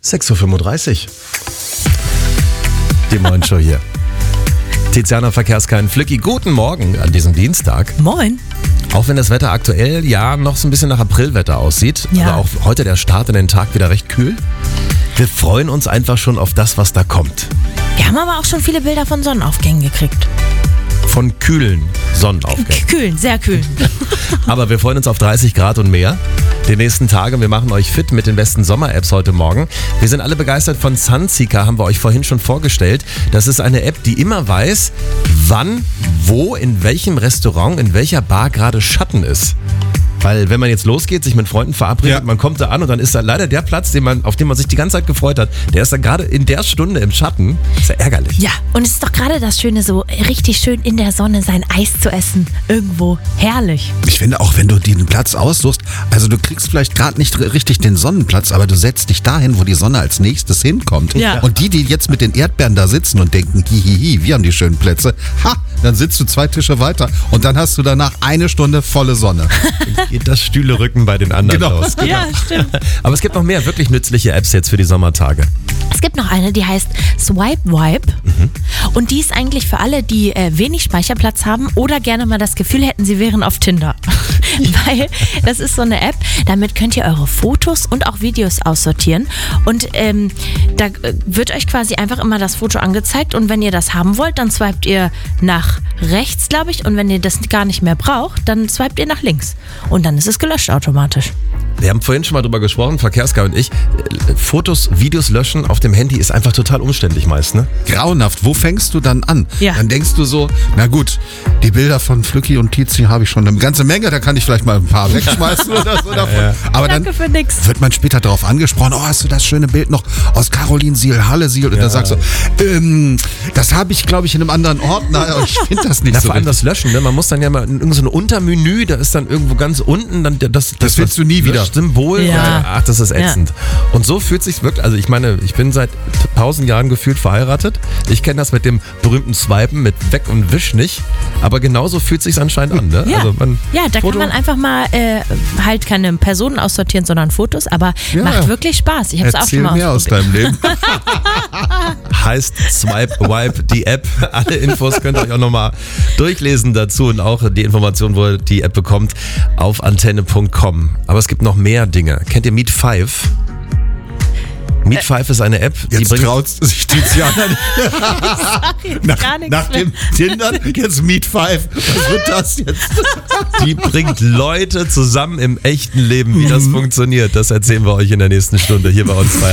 6.35 Uhr. Die Morgenshow hier. Tiziana Verkehrskein, Flücki, guten Morgen an diesem Dienstag. Moin. Auch wenn das Wetter aktuell ja noch so ein bisschen nach Aprilwetter aussieht, Ja. aber auch heute der Start in den Tag wieder recht kühl. Wir freuen uns einfach schon auf das, was da kommt. Wir haben aber auch schon viele Bilder von Sonnenaufgängen gekriegt. Von kühlen Sonnenaufgängen. Kühlen, sehr kühlen. Aber wir freuen uns auf 30 Grad und mehr die nächsten Tage. Wir machen euch fit mit den besten Sommer-Apps heute Morgen. Wir sind alle begeistert von Sunseeker, haben wir euch vorhin schon vorgestellt. Das ist eine App, die immer weiß, wann, wo, in welchem Restaurant, in welcher Bar gerade Schatten ist. Weil wenn man jetzt losgeht, sich mit Freunden verabredet, man kommt da an und dann ist da leider der Platz, auf den man sich die ganze Zeit gefreut hat, der ist dann gerade in der Stunde im Schatten. Ist ja ärgerlich. Ja, und es ist doch gerade das Schöne, so richtig schön in der Sonne sein Eis zu essen. Irgendwo herrlich. Ich finde auch, wenn du den Platz aussuchst, also du kriegst vielleicht gerade nicht richtig den Sonnenplatz, aber du setzt dich dahin, wo die Sonne als nächstes hinkommt. Ja. Und die jetzt mit den Erdbeeren da sitzen und denken, hihihi, wir haben die schönen Plätze, dann sitzt du 2 Tische weiter und dann hast du danach 1 Stunde volle Sonne. Geht das Stühlerücken bei den anderen Genau. aus. Ja, stimmt. Aber es gibt noch mehr wirklich nützliche Apps jetzt für die Sommertage. Es gibt noch eine, die heißt Swipe Wipe. Und die ist eigentlich für alle, die wenig Speicherplatz haben oder gerne mal das Gefühl hätten, sie wären auf Tinder. Weil das ist so eine App, damit könnt ihr eure Fotos und auch Videos aussortieren. Und da wird euch quasi einfach immer das Foto angezeigt. Und wenn ihr das haben wollt, dann swipet ihr nach rechts, glaube ich. Und wenn ihr das gar nicht mehr braucht, dann swipet ihr nach links. Und dann ist es gelöscht automatisch. Wir haben vorhin schon mal drüber gesprochen, Verkehrskai und ich. Fotos, Videos löschen auf dem Handy ist einfach total umständlich meist, ne? Grauenhaft. Wo fängst du dann an? Ja. Dann denkst du so, na gut, die Bilder von Flücki und Tizi habe ich schon eine ganze Menge, da kann ich vielleicht mal ein paar wegschmeißen oder so davon. Ja. Aber dann Danke für nix. wird man später darauf angesprochen, hast du das schöne Bild noch aus Carolinsiel, Hallesiel? Und dann sagst du, das habe ich, glaube ich, in einem anderen Ordner. Ich finde das nicht Na, so vor allem richtig. das Löschen, ne? Man muss dann ja mal in irgendein so ein Untermenü, da ist dann irgendwo ganz unten dann das findest du nie wieder. Symbol. Ja. Ach, das ist ätzend. Und so fühlt sich's wirklich, also ich meine, ich bin seit 1000 Jahren gefühlt verheiratet. Ich kenne das mit dem berühmten Swipen, mit Weg und Wisch nicht. Aber genauso fühlt sich's anscheinend an, ne? Ja, Also da kann man einfach mal halt keine Personen aussortieren, sondern Fotos, aber macht wirklich Spaß. Ich habe es auch Erzähl schon mal mehr aus ausprobiert. deinem Leben. heißt Swipe Wipe, die App. Alle Infos könnt ihr euch auch nochmal durchlesen dazu und auch die Information, wo ihr die App bekommt, auf antenne.com. Aber es gibt noch mehr Dinge. Kennt ihr Meet 5? Meet 5 ist eine App, die Jetzt bringt... traut sich Tiziana nicht. Gar nichts Nach dem Tinder, jetzt Meet 5. Was wird das jetzt? Die bringt Leute zusammen im echten Leben. Wie das funktioniert, das erzählen wir euch in der nächsten Stunde hier bei uns bei